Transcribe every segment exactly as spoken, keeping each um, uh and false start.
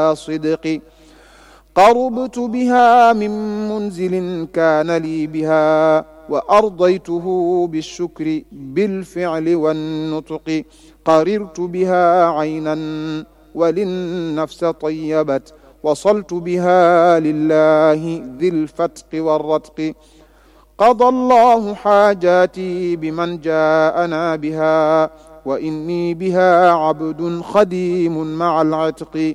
صدق قربت بها من منزل كان لي بها وأرضيته بالشكر بالفعل والنطق قررت بها عينا وللنفس طيبت وصلت بها لله ذي الفتق والرتق قضى الله حاجاتي بمن جاءنا بها وإني بها عبد خديم مع العتق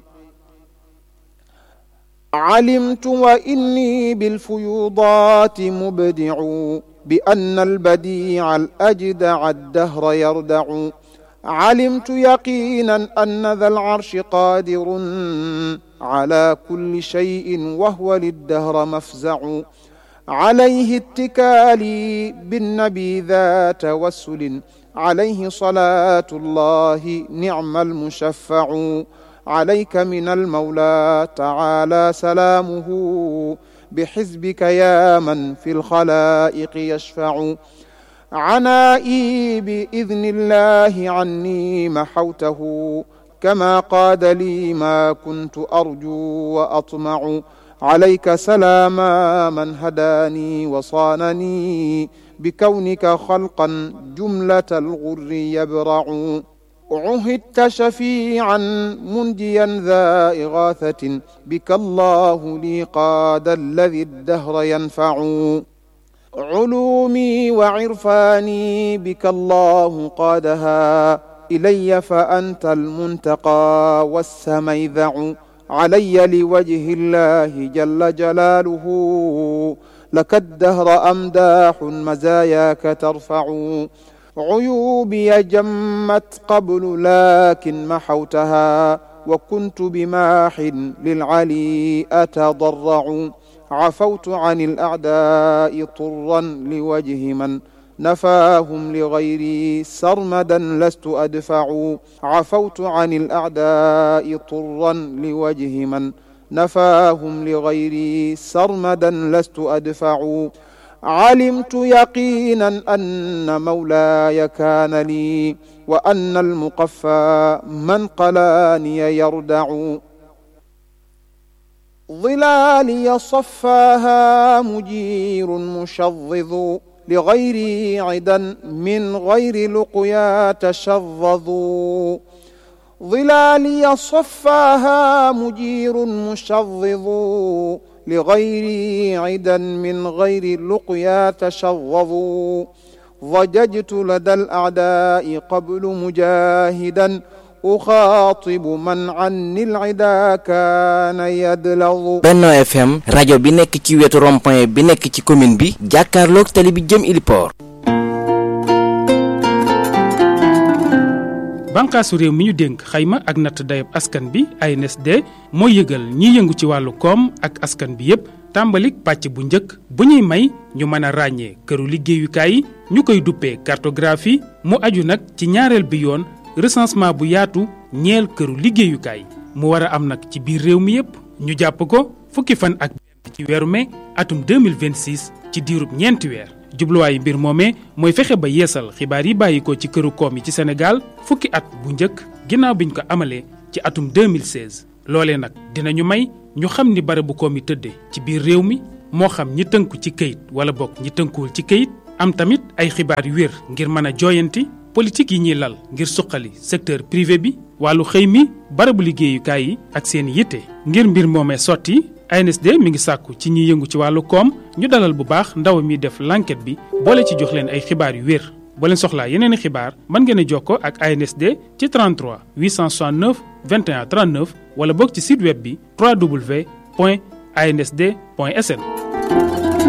علمت وإني بالفيوضات مبدع بأن البديع الأجدع الدهر يردع علمت يقينا أن ذا العرش قادر على كل شيء وهو للدهر مفزع عليه اتكالي بالنبي ذا توسل عليه صلاة الله نعم المشفع عليك من المولى تعالى سلامه بحزبك يا من في الخلائق يشفع عنائي بإذن الله عني محوته كما قاد لي ما كنت أرجو وأطمع عليك سلام من هداني وصانني بكونك خلقا جملة الغر يبرع عهدت شفيعا منجيا ذا إغاثة بك الله لي قاد الذي الدهر ينفع علومي وعرفاني بك الله قادها إلي فأنت المنتقى والسميذع علي لوجه الله جل جلاله لك الدهر أمداح مزاياك ترفع عيوبي جمت قبل لكن محوتها وكنت بماح للعلي أتضرع عفوت عن الأعداء طرا لوجه من نفاهم لغيري سرمدا لست أدفع عفوت عن الأعداء طرا لوجه من نفاهم لغيري سرمدا لست أدفع علمت يقينا أن مولاي كان لي وأن المقفى من قلاني يردع ظلالي صفاها مجير مشظظ لغيري عدا من غير لقيا تشظظوا ظلالي صفاها مجير مشظظ لغيري عدا من غير لقيا تشظظوا ضججت لدى الأعداء قبل مجاهدا أخاطب من عني العدا كان يدلظ Benno F M rajo bi nekk ci wetu rond-point bi nekk ci commune bi jàkkaarloog tali bi jëm Iliport. bànqaasu réew mi ñu dénk xayma ak natt dayab askan bi A N S D mooy yëgal ñiy yëngu ci wàllu koom ak askan bi yépp tàmbalik pàcc bu njëkk bu ñuy may ñu mën a ràññee këru liggéeyukaay yi ñu koy duppee cartographie mu aju nag ci ñaareel bi yoon recensement bu yaatu ñeel këru liggéeyukaay mu war a am nag ci biir réew mi yépp ñu jàpp ko fukki fan ak benn ci weeru mai atum deux mille vingt-six ci diirub ñeenti weer jubluwaayu mbir moomee mooy fexe ba yeesal xibaar yi bàyyi ko ci këru koom yi ci Sénégal fukki at bu njëkk ginnaaw biñ ko amalee ci atum deux mille seize loolee nag dinañu may ñu xam ni barabu koom yi tëddee ci biir réew mi moo xam ñi tënku ci këyit wala bokk ñi tënkuwul ci këyit am tamit ay xibaar yu wér ngir mën a jooyanti politique yi ñuy lal ngir suqali secteur privé bi wàllu xëy mi barabu liggéeyukaay yi ak seen yitte ngir mbir moomee sotti A N S D mi ngi sàkku ci ñi yëngu ci wàllu koom ñu dalal bu baax ndaw mi def l'enquête bi boole ci jox leen ay xibaar yu wér boo leen soxlaa yeneen i xibaar mën ngeen a jokkoo ak A N S D ci trente-trois huit cent soixante-neuf vingt et un trente-neuf wala boog ci site web bi w w w point a n s d point s n.